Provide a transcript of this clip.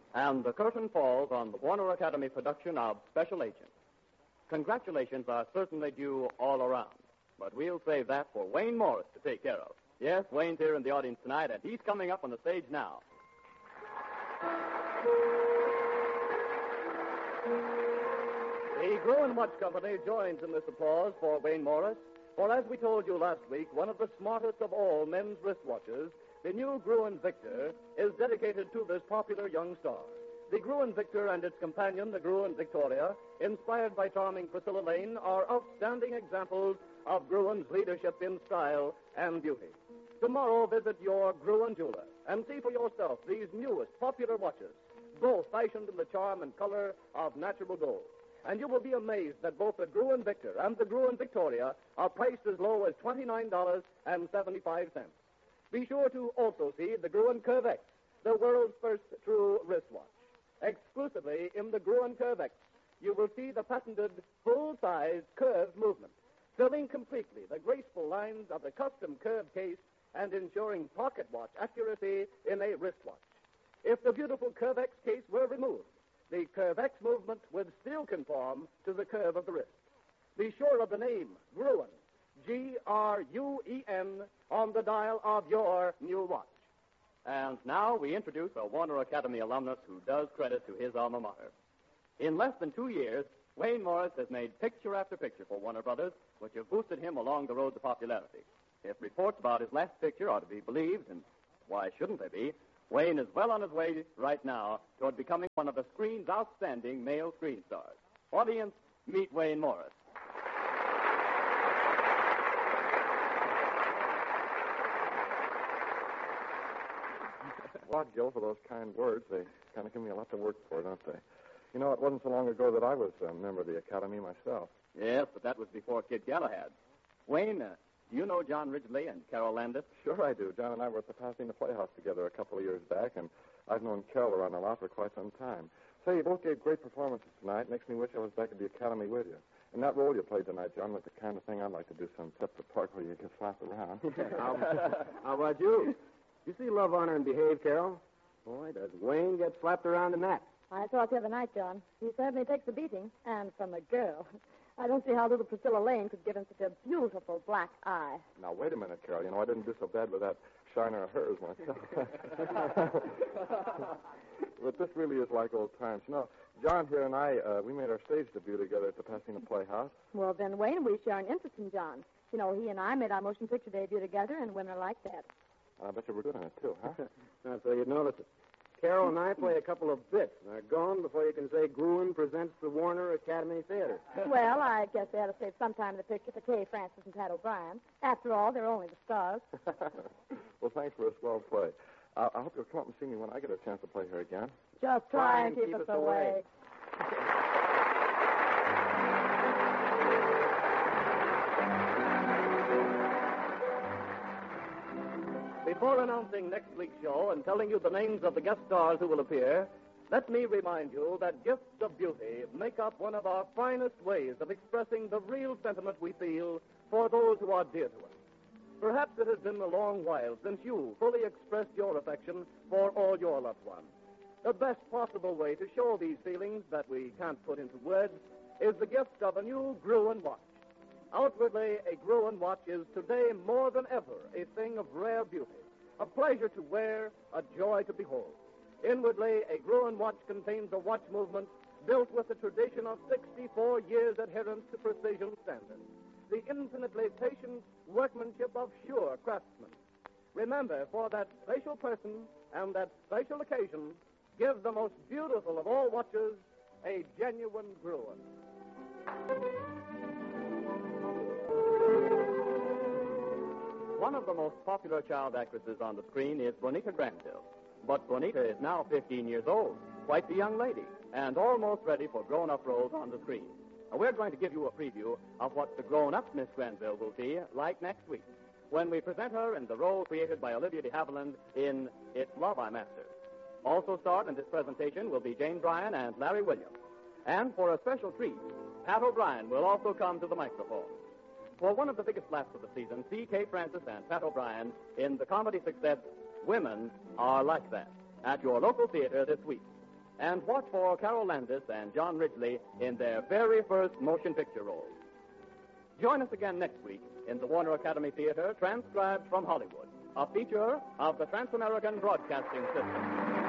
And the curtain falls on the Warner Academy production of Special Agent. Congratulations are certainly due all around, but we'll save that for Wayne Morris to take care of. Yes, Wayne's here in the audience tonight, and he's coming up on the stage now. The Gruen Watch Company joins in this applause for Wayne Morris, for as we told you last week, one of the smartest of all men's wristwatches, the new Gruen Victor, is dedicated to this popular young star. The Gruen Victor and its companion, the Gruen Victoria, inspired by charming Priscilla Lane, are outstanding examples of Gruen's leadership in style and beauty. Tomorrow, visit your Gruen jeweler and see for yourself these newest popular watches, both fashioned in the charm and color of natural gold. And you will be amazed that both the Gruen Victor and the Gruen Victoria are priced as low as $29.75. Be sure to also see the Gruen Curve X, the world's first true wristwatch. Exclusively in the Gruen Curve X, you will see the patented full-size curved movement, filling completely the graceful lines of the custom curved case and ensuring pocket watch accuracy in a wristwatch. If the beautiful Curve X case were removed, the Curve X movement would still conform to the curve of the wrist. Be sure of the name, Gruen, Gruen, on the dial of your new watch. And now we introduce a Warner Academy alumnus who does credit to his alma mater. In less than 2 years, Wayne Morris has made picture after picture for Warner Brothers, which have boosted him along the road to popularity. If reports about his last picture are to be believed, and why shouldn't they be, Wayne is well on his way right now toward becoming one of the screen's outstanding male screen stars. Audience, meet Wayne Morris. Well, Gil, for those kind words, they kind of give me a lot to work for, don't they? You know, it wasn't so long ago that I was a member of the Academy myself. Yes, but that was before Kid Galahad. Wayne, do you know John Ridgely and Carol Landis? Sure I do. John and I were at the Pasadena Playhouse together a couple of years back, and I've known Carol around a lot for quite some time. Say, you both gave great performances tonight. Makes me wish I was back at the Academy with you. And that role you played tonight, John, was the kind of thing I'd like to do some except the part where you get slapped around. How about you? You see Love, Honor, and Behave, Carol? Boy, does Wayne get slapped around in that. I saw it the other night, John. He certainly takes a beating, and from a girl. I don't see how little Priscilla Lane could give him such a beautiful black eye. Now, wait a minute, Carol. You know, I didn't do so bad with that shiner of hers myself. But this really is like old times. You know, John here and I, we made our stage debut together at the Pasadena Playhouse. Well, then, Wayne, we share an interest in John. You know, he and I made our motion picture debut together, and women like that. I bet you were good in it, too, huh? So you'd notice it. Carol and I play a couple of bits, and they're gone before you can say Gruen presents the Warner Academy Theater. Well, I guess they ought to save some time in the picture for Kay Francis and Pat O'Brien. After all, they're only the stars. Well, thanks for a swell play. I hope you'll come up and see me when I get a chance to play here again. Just try and keep us away. Before announcing next week's show and telling you the names of the guest stars who will appear, let me remind you that gifts of beauty make up one of our finest ways of expressing the real sentiment we feel for those who are dear to us. Perhaps it has been a long while since you fully expressed your affection for all your loved ones. The best possible way to show these feelings that we can't put into words is the gift of a new Gruen watch. Outwardly, a Gruen watch is today more than ever a thing of rare beauty, a pleasure to wear, a joy to behold. Inwardly, a Gruen watch contains a watch movement built with the tradition of 64 years' adherence to precision standards, the infinitely patient workmanship of sure craftsmen. Remember, for that special person and that special occasion, give the most beautiful of all watches, a genuine Gruen. One of the most popular child actresses on the screen is Bonita Granville. But Bonita is now 15 years old, quite the young lady, and almost ready for grown-up roles on the screen. Now, we're going to give you a preview of what the grown-up Miss Granville will be like next week, when we present her in the role created by Olivia de Havilland in It's Love I'm After. Also starred in this presentation will be Jane Bryan and Larry Williams. And for a special treat, Pat O'Brien will also come to the microphone. For one of the biggest laughs of the season, see Kay Francis and Pat O'Brien in the comedy success Women Are Like That at your local theater this week. And watch for Carol Landis and John Ridgely in their very first motion picture roles. Join us again next week in the Warner Academy Theater, transcribed from Hollywood, a feature of the Trans-American Broadcasting System.